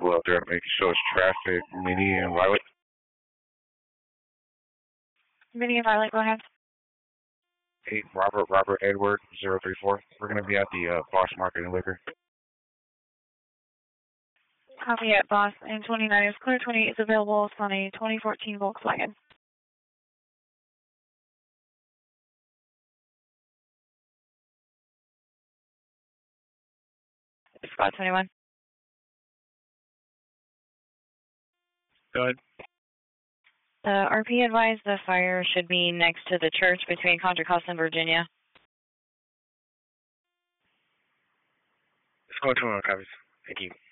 Well, out there making sure it's traffic, Mini and Violet. Mini and Violet, go ahead. 8 Robert Edward 034. We're going to be at the Boss Market and Liquor. Copy at Boss, and 29 is clear. 28 is available. It's on a 2014 Volkswagen. Spot 21. Go ahead. The RP advised the fire should be next to the church between Contra Costa and Virginia. Let's go to copies. Thank you.